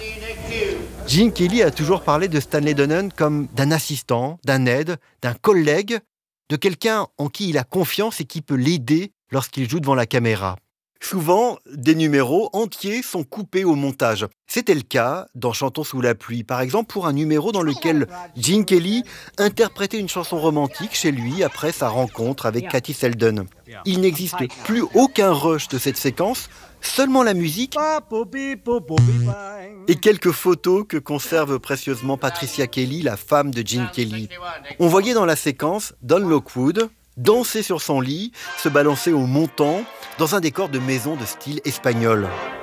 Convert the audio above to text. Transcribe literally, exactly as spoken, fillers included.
Gene Kelly a toujours parlé de Stanley Donen comme d'un assistant, d'un aide, d'un collègue, de quelqu'un en qui il a confiance et qui peut l'aider lorsqu'il joue devant la caméra. Souvent, des numéros entiers sont coupés au montage. C'était le cas dans Chantons sous la pluie, par exemple pour un numéro dans lequel Gene Kelly interprétait une chanson romantique chez lui après sa rencontre avec Katie Selden. Il n'existe plus aucun rush de cette séquence, seulement la musique et quelques photos que conserve précieusement Patricia Kelly, la femme de Gene Kelly. On voyait dans la séquence Don Lockwood danser sur son lit, se balancer au montant, dans un décor de maison de style espagnol.